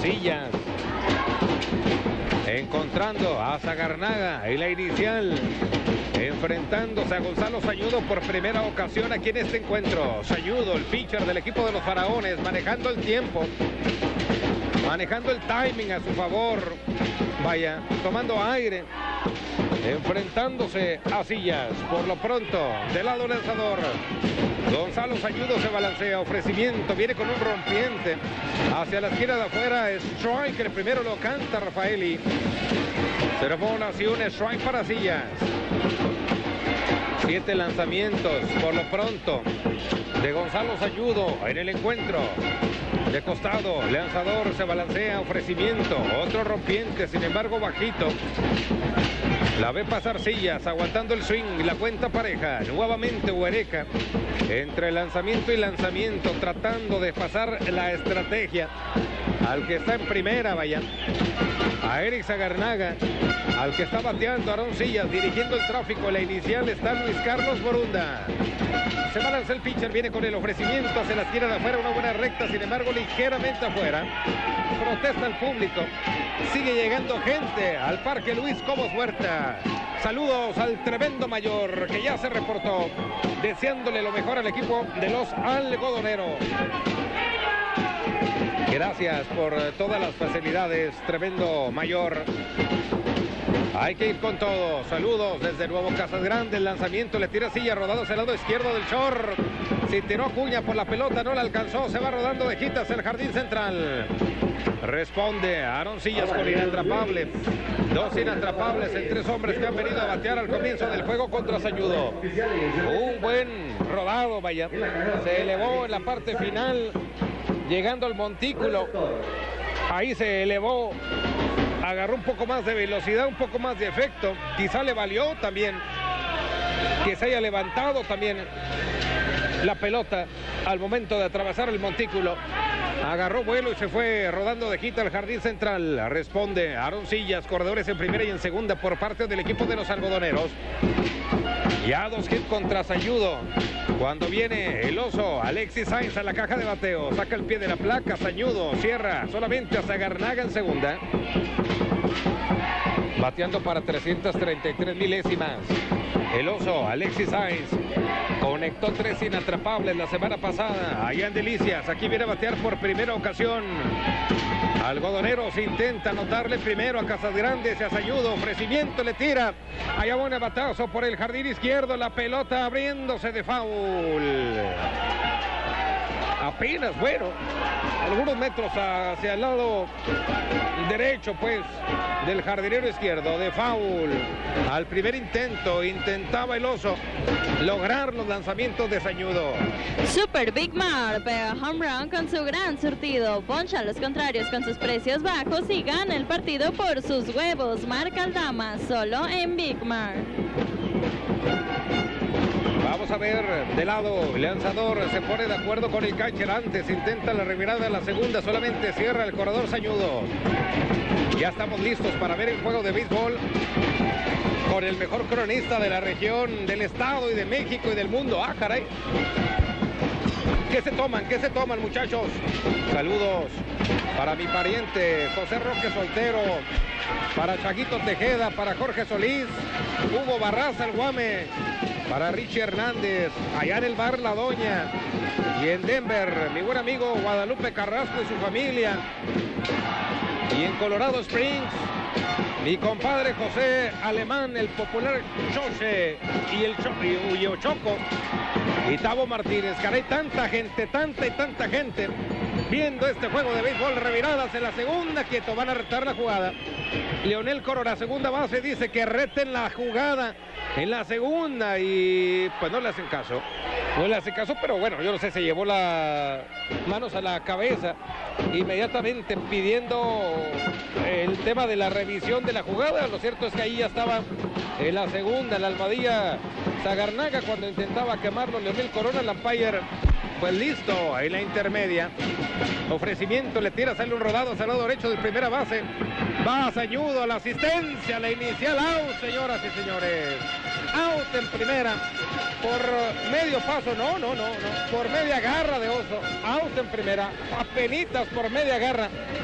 Sillas. Encontrando a Zagarnaga en la inicial. Enfrentándose a Gonzalo Sañudo por primera ocasión aquí en este encuentro. Sañudo, el pitcher del equipo de los Faraones, manejando el tiempo. Manejando el timing a su favor. Vaya, tomando aire. Enfrentándose a Sillas. Por lo pronto, del lado lanzador, Gonzalo Sañudo se balancea. Ofrecimiento, viene con un rompiente. Hacia la esquina de afuera, strike. El primero lo canta Rafaeli. Se le pone así un strike para Sillas. 7 lanzamientos por lo pronto de Gonzalo Sañudo en el encuentro. De costado, lanzador se balancea, ofrecimiento, otro rompiente, sin embargo bajito. La ve pasar Sillas, aguantando el swing, la cuenta pareja. Nuevamente Huereca, entre lanzamiento y lanzamiento, tratando de pasar la estrategia al que está en primera, vaya, a Eric Zagarnaga, al que está bateando Aarón Sillas, dirigiendo el tráfico. En la inicial está Luis Carlos Borunda. Se balanza el pitcher, viene con el ofrecimiento hacia la esquina de afuera, una buena recta, sin embargo ligeramente afuera. Protesta el público. Sigue llegando gente al Parque Luis Cobos Huerta. Saludos al tremendo mayor que ya se reportó, deseándole lo mejor al equipo de los algodoneros. Gracias por todas las facilidades, tremendo mayor. Hay que ir con todo. Saludos desde Nuevo Casas Grande. El lanzamiento le tira Sillas, rodado hacia el lado izquierdo del short. Se tiró Acuña por la pelota, no la alcanzó. Se va rodando de quitas el jardín central. Responde Aarón Sillas con inatrapable. 2 inatrapables en 3 hombres que han venido a batear al comienzo del juego contra Sañudo. Un buen rodado, vaya. Se elevó en la parte final, llegando al montículo. Ahí se elevó. Agarró un poco más de velocidad, un poco más de efecto. Quizá le valió también que se haya levantado también la pelota al momento de atravesar el montículo. Agarró vuelo y se fue rodando de quita al jardín central. Responde Aarón Sillas, corredores en primera y en segunda por parte del equipo de los algodoneros. Ya 2 hits contra Sañudo. Cuando viene el oso Alexis Sainz a la caja de bateo, saca el pie de la placa. Sañudo cierra solamente a Zagarnaga en segunda. Bateando para 333 milésimas. El oso Alexis Sainz conectó 3 inatrapables la semana pasada allá en Delicias. Aquí viene a batear por primera ocasión. Algodoneros intenta anotarle primero a Casas Grandes y a Sañudo. Ofrecimiento, le tira. Allá buen batazo por el jardín izquierdo. La pelota abriéndose de foul. Apenas, bueno, algunos metros hacia el lado derecho, pues, del jardinero izquierdo, de foul. Al primer intento, intentaba el oso lograr los lanzamientos de Sañudo. Super Big Mar pega home run con su gran surtido. Poncha a los contrarios con sus precios bajos y gana el partido por sus huevos. Marca Aldama, solo en Big Mar. Vamos a ver, de lado, el lanzador se pone de acuerdo con el catcher antes, intenta la revirada a la segunda, solamente cierra el corredor Sañudo. Ya estamos listos para ver el juego de béisbol con el mejor cronista de la región, del estado y de México y del mundo. ¡Ah, caray! ¿Qué se toman, muchachos? Saludos para mi pariente José Roque Soltero, para Chaguito Tejeda, para Jorge Solís, Hugo Barraza, el Guame, para Richie Hernández, allá en el bar La Doña, y en Denver, mi buen amigo Guadalupe Carrasco y su familia, y en Colorado Springs, mi compadre José Alemán, el popular Choche, y el Choco, y Tavo Martínez. Caray, tanta gente viendo este juego de béisbol. Reviradas en la segunda, quieto, van a retar la jugada. Leonel Corona, segunda base, dice que reten la jugada en la segunda y pues no le hacen caso. Pero bueno, yo no sé, se llevó las manos a la cabeza inmediatamente pidiendo el tema de la revisión de la jugada. Lo cierto es que ahí ya estaba en la segunda, la almohadilla Zagarnaga cuando intentaba quemarlo Leonel Corona. El umpire pues listo en la intermedia. Ofrecimiento, le tira, sale un rodado hacia el lado derecho de primera base. Va Sañudo a la asistencia, la inicial, out, señoras y señores. Out en primera, por medio paso, no, por media garra de oso. Out en primera, apenitas por media garra.